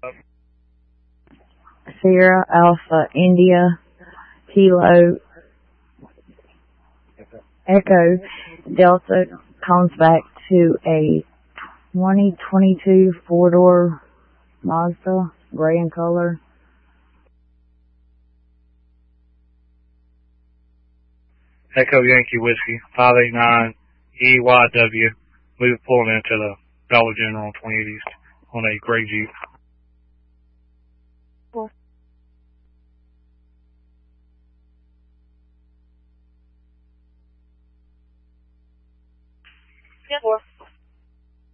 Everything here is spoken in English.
Sierra Alpha India Kilo Echo Delta comes back to a 2022 four-door Mazda, gray in color. Echo Yankee Whiskey, 589 EYW. We were pulling into the Dollar General on 28 East on a gray Jeep. Yeah, 4.